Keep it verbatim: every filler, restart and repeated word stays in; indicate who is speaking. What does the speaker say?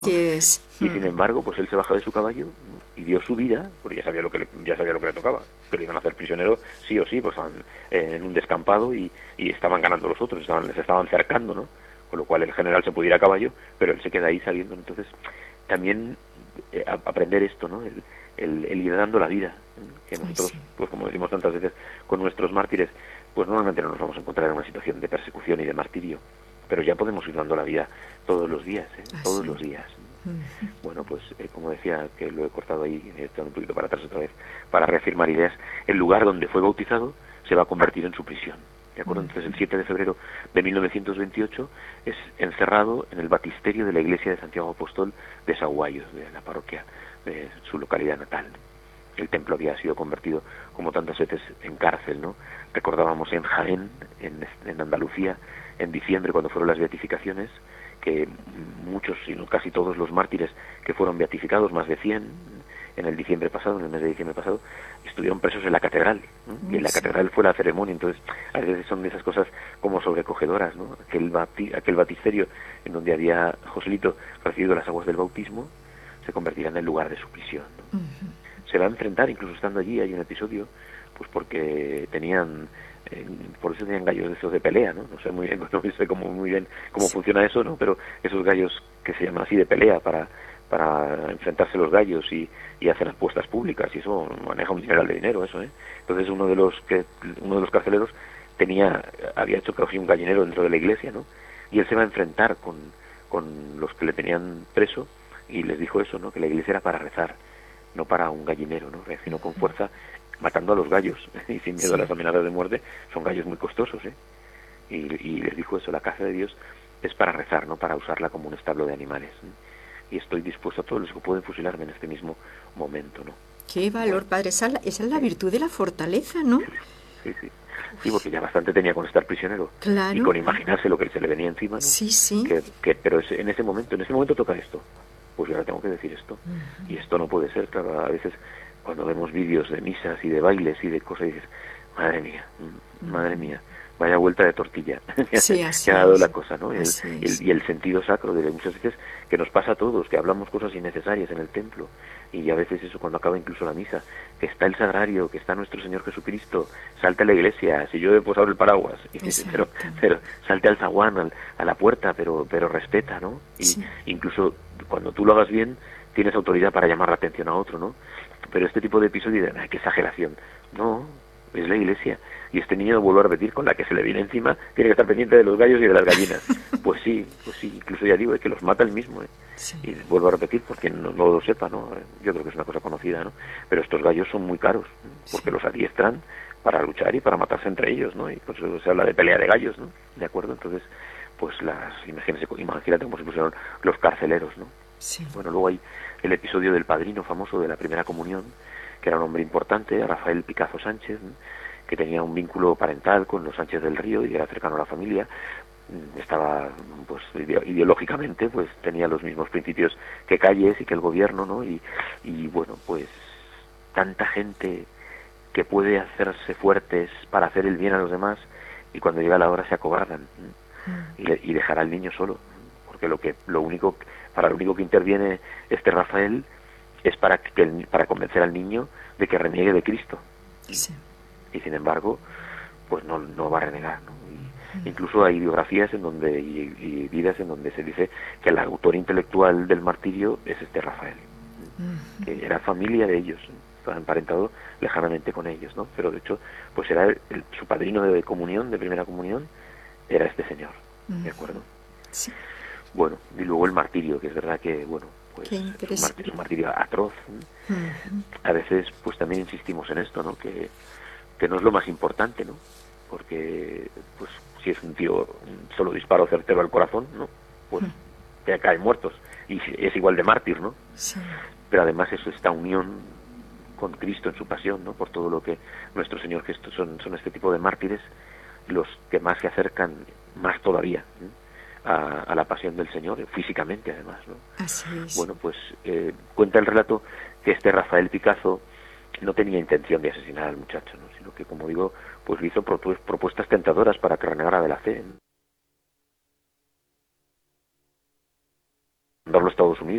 Speaker 1: Sí es.
Speaker 2: Y sin embargo, pues él se baja de su caballo y dio su vida, porque ya sabía lo que le, ya sabía lo que le tocaba, que le iban a hacer prisionero sí o sí, pues estaban en un descampado y, y estaban ganando los otros, estaban, les estaban cercando, ¿no? Con lo cual el general se puede ir a caballo, pero él se queda ahí saliendo. Entonces, también eh, a, aprender esto, ¿no? El, el, el ir dando la vida, ¿eh? Que nosotros, pues como decimos tantas veces, con nuestros mártires, pues normalmente no nos vamos a encontrar en una situación de persecución y de martirio, pero ya podemos ir dando la vida todos los días, ¿eh? Todos los días. Bueno, pues eh, como decía, que lo he cortado ahí, he estado un poquito para atrás otra vez, para reafirmar ideas, el lugar donde fue bautizado se va a convertir en su prisión. ¿De acuerdo? Entonces el siete de febrero de mil novecientos veintiocho es encerrado en el baptisterio de la iglesia de Santiago Apóstol de Sahuayos, de la parroquia de su localidad natal. El templo había sido convertido, como tantas veces, en cárcel, ¿no? Recordábamos en Jaén, en, en Andalucía, en diciembre, cuando fueron las beatificaciones, que muchos, si no casi todos los mártires que fueron beatificados, más de cien, en el diciembre pasado, en el mes de diciembre pasado, estuvieron presos en la catedral, ¿no? Y en la catedral fue la ceremonia. Entonces, a veces son de esas cosas como sobrecogedoras, ¿no? Aquel, bapti aquel baptisterio en donde había Joselito recibido las aguas del bautismo, se convertirá en el lugar de su prisión, ¿no? Uh-huh. Se va a enfrentar, incluso estando allí, hay un episodio, pues porque tenían... Eh, por eso tenían gallos de esos de pelea, ¿no? No sé muy bien, no sé cómo, muy bien cómo sí. funciona eso, ¿no? Pero esos gallos que se llaman así de pelea para para enfrentarse los gallos y, y hacer apuestas públicas, y eso maneja un dineral de dinero, eso, ¿eh? Entonces uno de los que uno de los carceleros tenía había hecho casi un gallinero dentro de la iglesia, ¿no? Y él se va a enfrentar con, con los que le tenían preso y les dijo eso, ¿no? Que la iglesia era para rezar, no para un gallinero, ¿no? Reaccionó con fuerza matando a los gallos y sin miedo sí. a las amenazas de muerte. Son gallos muy costosos, ¿eh? Y, y les dijo eso: la casa de Dios es para rezar, no para usarla como un establo de animales, ¿eh? Y estoy dispuesto a todos los que pueden fusilarme en este mismo momento, ¿no?
Speaker 1: Qué valor, bueno, padre, esa, esa es la virtud de la fortaleza, ¿no?
Speaker 2: Sí, sí, sí, sí, porque ya bastante tenía con estar prisionero,
Speaker 1: claro,
Speaker 2: y con imaginarse lo que se le venía encima, ¿no?
Speaker 1: Sí, sí.
Speaker 2: Que, que, pero es, en ese momento, en ese momento toca esto, pues yo ahora tengo que decir esto, uh-huh. Y esto no puede ser, claro, a veces cuando vemos vídeos de misas y de bailes y de cosas, y dices, madre mía, madre mía, vaya vuelta de tortilla,
Speaker 1: sí, así
Speaker 2: que ha dado
Speaker 1: es.
Speaker 2: la cosa, ¿no? El, el, y el sentido sacro de muchas veces que nos pasa a todos, que hablamos cosas innecesarias en el templo, y a veces eso cuando acaba incluso la misa, que está el sagrario, que está nuestro Señor Jesucristo, salte a la iglesia, si llueve pues abre el paraguas, y dice, pero, pero salte al zaguán, al, a la puerta, pero pero respeta, ¿no? Y sí. Incluso cuando tú lo hagas bien, tienes autoridad para llamar la atención a otro, ¿no? Pero este tipo de episodios, ¡ay, qué exageración! No, es la iglesia. Y este niño, vuelvo a repetir, con la que se le viene encima, tiene que estar pendiente de los gallos y de las gallinas. Pues sí, pues sí, incluso ya digo, es que los mata él mismo, ¿eh? Sí. Y vuelvo a repetir, porque no, no lo sepa, ¿no? Yo creo que es una cosa conocida, ¿no? Pero estos gallos son muy caros, porque sí. los adiestran para luchar y para matarse entre ellos, ¿no? Y por eso se habla de pelea de gallos, ¿no? ¿De acuerdo? Entonces, pues las, imagínate, imagínate cómo se pusieron los carceleros, ¿no?
Speaker 1: Sí.
Speaker 2: Bueno, luego hay el episodio del padrino famoso de la primera comunión, que era un hombre importante, Rafael Picazo Sánchez, ¿no? Que tenía un vínculo parental con los Sánchez del Río y era cercano a la familia. Estaba, pues, ideológicamente, pues tenía los mismos principios que Calles y que el gobierno, ¿no? Y, y bueno, pues tanta gente que puede hacerse fuertes para hacer el bien a los demás y cuando llega la hora se acobardan, ¿no? y, le, y dejar al niño solo, porque lo que lo único para lo único que interviene este Rafael es para que el, para convencer al niño de que reniegue de Cristo.
Speaker 1: Sí.
Speaker 2: Y sin embargo, pues no, no va a renegar, ¿no? Y incluso hay biografías en donde y, y vidas en donde se dice que el autor intelectual del martirio es este Rafael, uh-huh. que era familia de ellos, estaba emparentado lejanamente con ellos, ¿no? Pero de hecho, pues era el, el, su padrino de comunión, de primera comunión, era este señor, uh-huh. ¿de acuerdo?
Speaker 1: Sí.
Speaker 2: Bueno, y luego el martirio, que es verdad que, bueno, pues es un, martirio, es un martirio atroz, ¿no? Uh-huh. A veces, pues también insistimos en esto, ¿no? Que que no es lo más importante, ¿no? Porque, pues, si es un tío un solo disparo certero al corazón, ¿no? Pues ya caen muertos. Y es igual de mártir, ¿no?
Speaker 1: Sí.
Speaker 2: Pero además eso, esta unión con Cristo en su pasión, ¿no? Por todo lo que nuestro Señor, que estos son, son este tipo de mártires, los que más se acercan, más todavía, ¿no? a, a la pasión del Señor, físicamente además, ¿no?
Speaker 1: Así es.
Speaker 2: Bueno, pues eh, cuenta el relato que este Rafael Picazo no tenía intención de asesinar al muchacho, ¿no? Sino que, como digo, pues le hizo propuestas tentadoras para que renegara de la fe, ¿no? mandarlo a Estados Unidos.